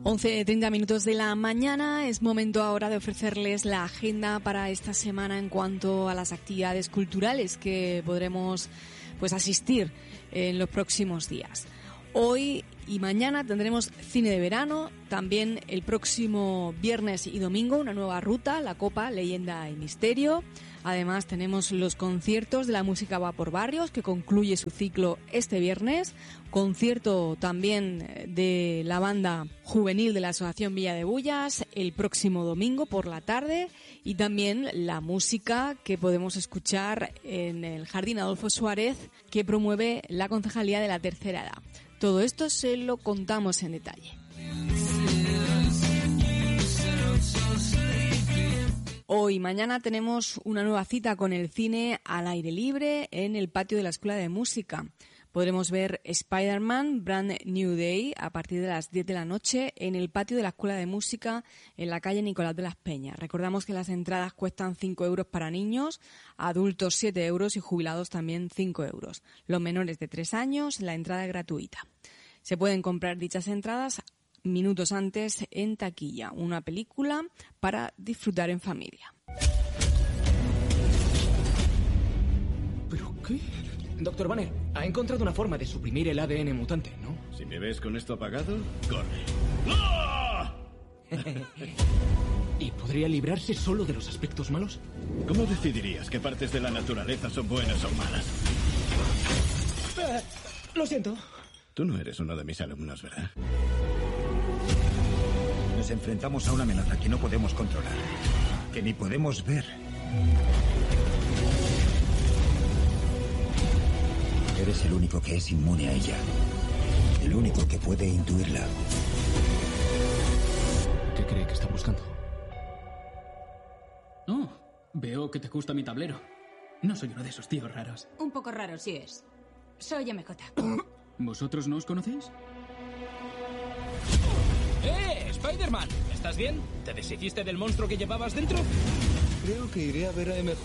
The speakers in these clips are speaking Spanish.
11:30 de la mañana, es momento ahora de ofrecerles la agenda para esta semana en cuanto a las actividades culturales que podremos asistir en los próximos días. Hoy y mañana tendremos cine de verano, también el próximo viernes y domingo una nueva ruta, la Copa, Leyenda y Misterio. Además tenemos los conciertos de la música va por barrios, que concluye su ciclo este viernes. Concierto también de la banda juvenil de la Asociación Villa de Bullas el próximo domingo por la tarde. Y también la música que podemos escuchar en el Jardín Adolfo Suárez, que promueve la Concejalía de la Tercera Edad. Todo esto se lo contamos en detalle. Hoy y mañana tenemos una nueva cita con el cine al aire libre en el patio de la Escuela de Música. Podremos ver Spider-Man Brand New Day a partir de las 10 de la noche en el patio de la Escuela de Música en la calle Nicolás de las Peñas. Recordamos que las entradas cuestan 5 euros para niños, adultos 7 euros y jubilados también 5 euros. Los menores de 3 años, la entrada es gratuita. Se pueden comprar dichas entradas minutos antes en taquilla, una película para disfrutar en familia. ¿Pero qué? Doctor Banner, ha encontrado una forma de suprimir el ADN mutante, ¿no? Si me ves con esto apagado, corre. ¡Ah! ¿Y podría librarse solo de los aspectos malos? ¿Cómo decidirías qué partes de la naturaleza son buenas o malas? Lo siento. Tú no eres uno de mis alumnos, ¿verdad? Nos enfrentamos a una amenaza que no podemos controlar, que ni podemos ver. Eres el único que es inmune a ella. El único que puede intuirla. ¿Qué cree que está buscando? Oh, veo que te gusta mi tablero. No soy uno de esos tíos raros. Un poco raro, sí es. Soy MJ. ¿Vosotros no os conocéis? ¡Spider-Man! ¿Estás bien? ¿Te deshiciste del monstruo que llevabas dentro? Creo que iré a ver a MJ.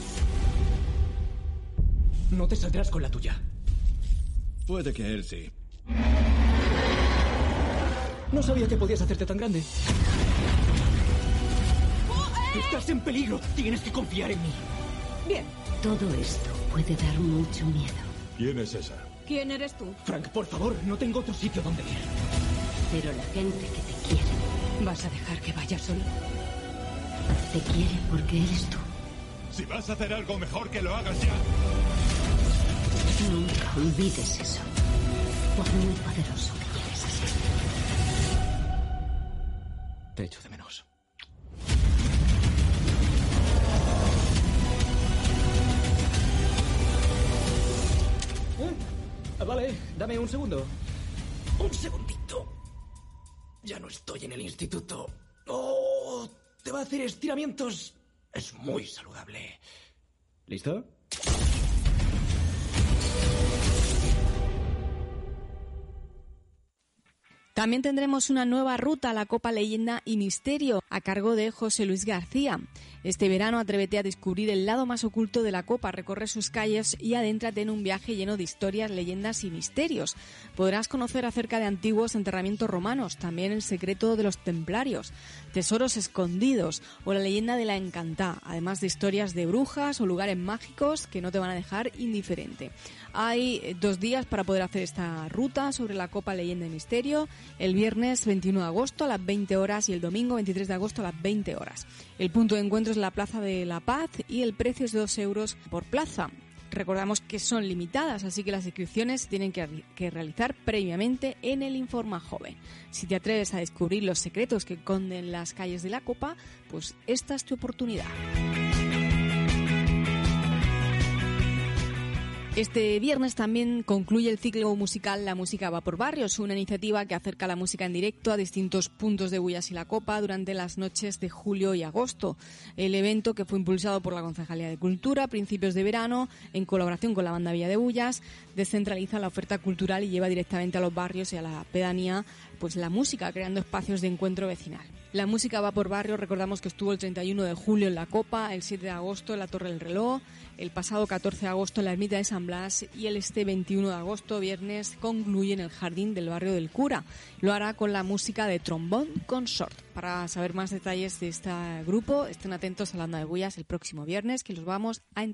No te saldrás con la tuya. Puede que él sí. No sabía que podías hacerte tan grande. ¡Estás en peligro! Tienes que confiar en mí. Bien. Todo esto puede dar mucho miedo. ¿Quién es esa? ¿Quién eres tú? Frank, por favor, no tengo otro sitio donde ir. Pero la gente que te quiere... ¿Vas a dejar que vaya solo? Te quiere porque eres tú. Si vas a hacer algo, mejor que lo hagas ya. Nunca olvides eso. Por muy poderoso que quieres ser. Te echo de menos. Vale, dame un segundo. Un segundito. Ya no estoy en el instituto. ¡Oh! Te va a hacer estiramientos. Es muy saludable. ¿Listo? También tendremos una nueva ruta a la Copa Leyenda y Misterio a cargo de José Luis García. Este verano atrévete a descubrir el lado más oculto de la Copa, recorre sus calles y adéntrate en un viaje lleno de historias, leyendas y misterios. Podrás conocer acerca de antiguos enterramientos romanos, también el secreto de los templarios, tesoros escondidos o la leyenda de la Encantá, además de historias de brujas o lugares mágicos que no te van a dejar indiferente. Hay 2 días para poder hacer esta ruta sobre la Copa Leyenda y Misterio, el viernes 21 de agosto a las 20 horas y el domingo 23 de agosto a las 20 horas. El punto de encuentro es la Plaza de la Paz y el precio es de 2 euros por plaza. Recordamos que son limitadas, así que las inscripciones se tienen que realizar previamente en el Informa Joven. Si te atreves a descubrir los secretos que esconden las calles de la Copa, pues esta es tu oportunidad. Este viernes también concluye el ciclo musical La Música va por barrios, una iniciativa que acerca la música en directo a distintos puntos de Bullas y la Copa durante las noches de julio y agosto. El evento, que fue impulsado por la Concejalía de Cultura a principios de verano, en colaboración con la banda Villa de Bullas, descentraliza la oferta cultural y lleva directamente a los barrios y a la pedanía pues la música, creando espacios de encuentro vecinal. La música va por barrio. Recordamos que estuvo el 31 de julio en la Copa, el 7 de agosto en la Torre del Reloj, el pasado 14 de agosto en la Ermita de San Blas y este 21 de agosto, viernes, concluye en el Jardín del Barrio del Cura. Lo hará con la música de Trombone Consort. Para saber más detalles de este grupo, estén atentos a la Onda de Bullas el próximo viernes, que los vamos a entrevistar.